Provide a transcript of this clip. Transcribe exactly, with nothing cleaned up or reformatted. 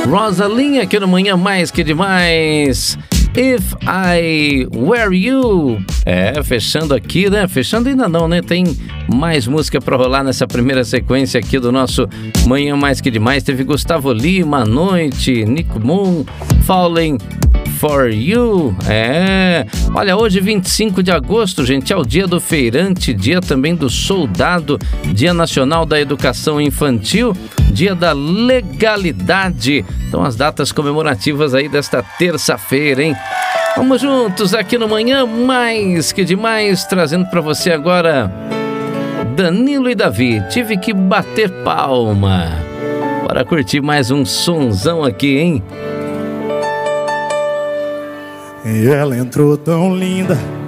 Rosalinha aqui no Manhã Mais Que Demais. If I Were You. É, fechando aqui, né? Fechando ainda não, né? Tem mais música pra rolar nessa primeira sequência aqui do nosso Manhã Mais Que Demais. Teve Gustavo Lima, Noite, Nick Moon, Falling For You. É, olha, hoje vinte e cinco de agosto, gente, é o dia do feirante, dia também do soldado, dia nacional da educação infantil, dia da legalidade. Então as datas comemorativas aí desta terça-feira, hein? Vamos juntos aqui no Manhã Mais Que Demais, trazendo pra você agora Danilo e Davi, Tive Que Bater Palma. Bora curtir mais um sonzão aqui, hein? E ela entrou tão linda,